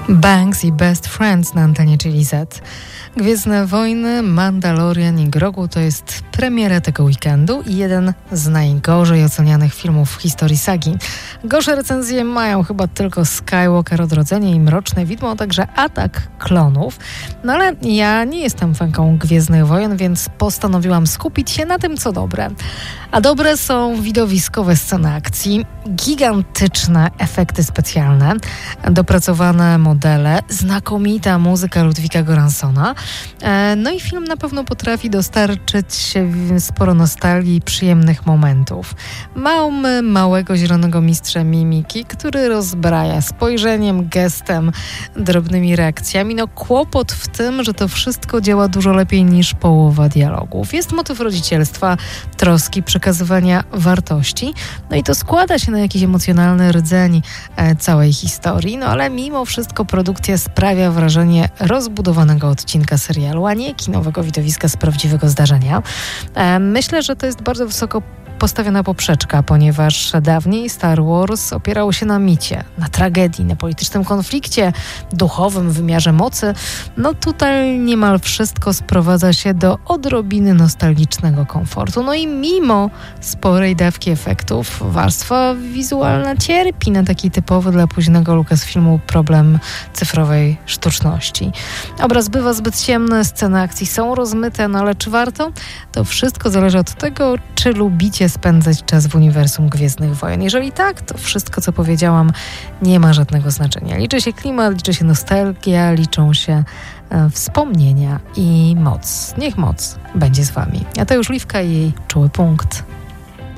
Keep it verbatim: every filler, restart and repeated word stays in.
Banks i Best Friends na antenie Chili Z. Gwiezdne Wojny, Mandalorian i Grogu to jest premiera tego weekendu i jeden z najgorzej ocenianych filmów w historii sagi. Gorsze recenzje mają chyba tylko Skywalker Odrodzenie i Mroczne Widmo, a także Atak Klonów. No ale ja nie jestem fanką Gwiezdnych Wojen, więc postanowiłam skupić się na tym, co dobre. A dobre są widowiskowe sceny akcji, gigantyczne efekty specjalne, dopracowane modele, znakomita muzyka Ludwika Göranssona. No i film na pewno potrafi dostarczyć sporo nostalgii i przyjemnych momentów. Mamy małego zielonego mistrza mimiki, który rozbraja spojrzeniem, gestem, drobnymi reakcjami. No kłopot w tym, że to wszystko działa dużo lepiej niż połowa dialogów. Jest motyw rodzicielstwa, troski, przekazywania wartości. No i to składa się na jakiś emocjonalny rdzeń e, całej historii. No ale mimo wszystko produkcja sprawia wrażenie rozbudowanego odcinka serialu, a nie kinowego widowiska z prawdziwego zdarzenia. E, myślę, że to jest bardzo wysoko postawiona poprzeczka, ponieważ dawniej Star Wars opierał się na micie, na tragedii, na politycznym konflikcie, duchowym wymiarze mocy. No tutaj niemal wszystko sprowadza się do odrobiny nostalgicznego komfortu. No i mimo sporej dawki efektów, warstwa wizualna cierpi na taki typowy dla późnego Lucasfilmu problem cyfrowej sztuczności. Obraz bywa zbyt ciemny, sceny akcji są rozmyte, no ale czy warto? To wszystko zależy od tego, czy lubicie spędzać czas w uniwersum Gwiezdnych Wojen. Jeżeli tak, to wszystko, co powiedziałam, nie ma żadnego znaczenia. Liczy się klimat, liczy się nostalgia, liczą się e, wspomnienia i moc. Niech moc będzie z wami. A to już Liwka i jej czuły punkt.